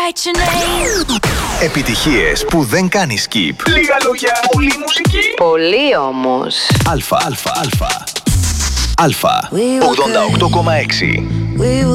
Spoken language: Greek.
write your name. Επιτυχίες που δεν κάνει skip. Λίγα λόγια, πολλή μουσική. Πολύ όμως. Αλφα 88,6.